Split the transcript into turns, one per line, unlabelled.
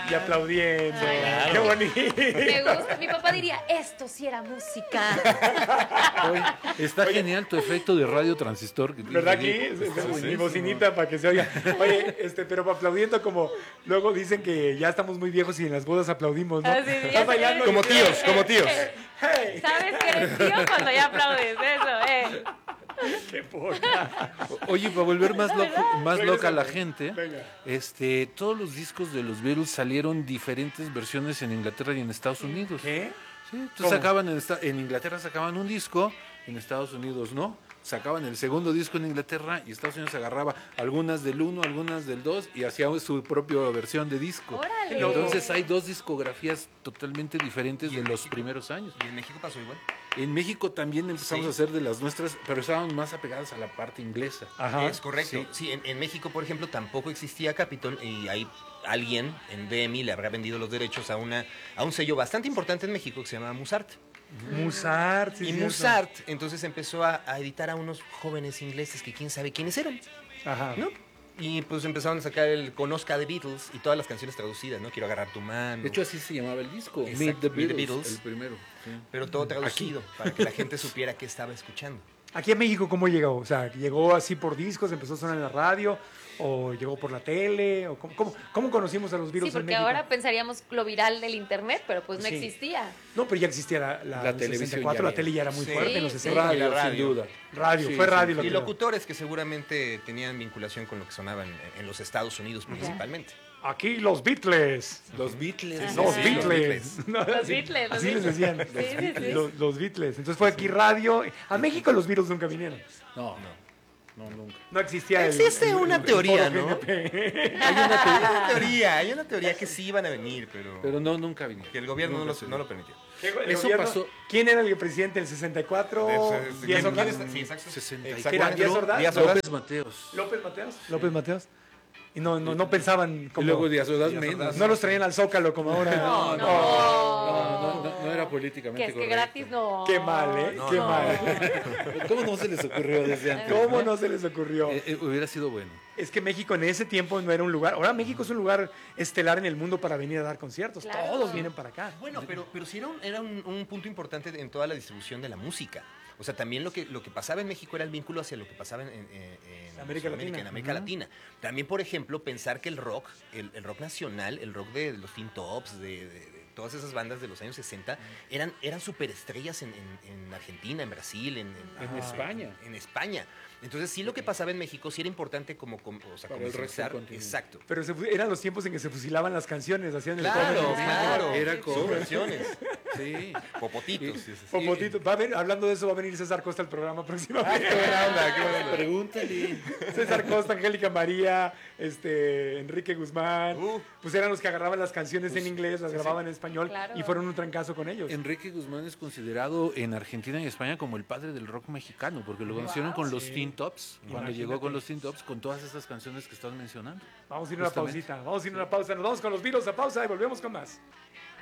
Y aplaudiendo.
Ay,
Qué bonito.
Me gusta. Mi papá diría, esto sí era música.
Oye, está genial tu efecto de radio transistor.
¿Verdad aquí? Mi bocinita para que se oiga. Oye, pero aplaudiendo como luego dicen que ya estamos muy viejos y en las bodas aplaudimos, ¿no?
Ah, sí, sí,
Estás bailando
Como
y-
tíos, como tíos.
Hey,
¿Sabes que eres tío cuando ya aplaudes eso,
qué poca.
Oye, para volver más, más loca a la
Regrésate.
gente,
Venga.
todos los discos de los Beatles salieron diferentes versiones en Inglaterra y en Estados Unidos.
¿Qué?
Sí,
¿Cómo?
sacaban en Inglaterra sacaban un disco, en Estados Unidos no. Sacaban el segundo disco en Inglaterra y Estados Unidos agarraba algunas del 1, algunas del 2 y hacía su propia versión de disco.
Órale.
Entonces hay dos discografías totalmente diferentes de los primeros años.
¿Y en México pasó igual?
En México también empezamos
Sí.
a hacer de las nuestras, pero estaban más apegadas a la parte inglesa.
Ajá.
Es correcto. Sí, en México, por ejemplo, tampoco existía Capitol y hay alguien en BMI le habrá vendido los derechos a un sello bastante importante en México que se llama Musart.
Musart. Sí,
Y
cierto.
Musart entonces empezó a editar a unos jóvenes ingleses que quién sabe quiénes eran,
Ajá.
¿no? Y pues empezaron a sacar el Conozca de Beatles y todas las canciones traducidas, ¿no? Quiero agarrar tu mano.
De hecho, así se llamaba el disco.
Exacto,
Meet the
Meet the
Beatles,
Beatles.
el primero. Sí.
pero todo traducido para que la gente supiera qué estaba escuchando.
Aquí en México, ¿cómo llegó? O sea, ¿llegó así por discos, empezó a sonar en la radio? ¿O llegó por la tele? ¿O cómo conocimos a los
Sí,
Beatles en
porque
México?
ahora pensaríamos lo viral del internet, pero pues no
Sí.
existía.
No, pero ya existía la
La televisión
64,
ya
la
había.
tele ya era muy
Sí.
fuerte en los
Sí,
60.
Y la
Radio, sin
radio.
duda.
Radio,
Sí,
fue
sí,
radio lo
Y
que
locutores que seguramente tenían vinculación con lo que sonaban en los Estados Unidos principalmente.
Aquí los Beatles.
Los Beatles.
Los
sí,
Beatles.
los
No,
Los
así-
Beatles, los
Así les
Beatles.
decían.
Sí, sí, sí.
Los Beatles. Entonces fue aquí radio. A México los Beatles nunca vinieron.
No, nunca.
No existía
Existe una teoría,
foro
¿no?
GNP.
Hay una teoría que sí iban a venir, pero
Pero nunca vinieron.
que el gobierno
Nunca
no
se
lo permitió.
El
Eso
gobierno-
pasó.
¿Quién era el presidente del 64? Díaz
¿Quién
Ordaz.
está? Sí, exacto.
64.
¿Era Díaz Ordaz?
Díaz Ordaz.
López Mateos.
López Mateos. López Mateos. Y no pensaban
Y
como...
luego Díaz Ordaz menos.
No los traían al Zócalo como ahora.
No era políticamente
Que es que
correcto.
gratis no.
Qué mal, ¿eh?
No,
Qué
no.
mal.
¿Cómo no se les ocurrió desde antes?
¿Cómo no se les ocurrió?
Hubiera sido bueno.
Es que México en ese tiempo no era un lugar. Ahora México es un lugar estelar en el mundo para venir a dar conciertos.
Claro.
Todos vienen para acá.
Bueno, pero sí era un punto importante en toda la distribución de la música. O sea, también lo que pasaba en México era el vínculo hacia lo que pasaba en
América
Sudamérica,
Latina.
en América Latina. También, por ejemplo, pensar que el rock nacional, el rock de los Teen Tops, de todas esas bandas de los años 60, eran superestrellas en Argentina, en Brasil, en
España.
En España. Entonces, sí, lo que pasaba en México sí era importante como
Para el resto del
comercializar.
continente.
Exacto.
Pero eran los tiempos en que se fusilaban las canciones, hacían el
Claro,
cover.
claro.
Era como-
Subversiones.
Sí.
Popotitos.
Popotito. Hablando de eso, va a venir César Costa al programa próximamente.
Pregúntale.
César Costa, Angélica María, Enrique Guzmán.
Uh.
Pues eran los que agarraban las canciones en inglés, las grababan en español
Claro.
y fueron un trancazo con ellos.
Enrique Guzmán es considerado en Argentina y España como el padre del rock mexicano, porque lo conocieron con los Teen Tops, cuando llegó con los Teen Tops, con todas estas canciones que estás mencionando.
Vamos a ir a una
Justamente.
pausita, vamos a ir a una pausa. Nos vamos con los Beatles a pausa y volvemos con más.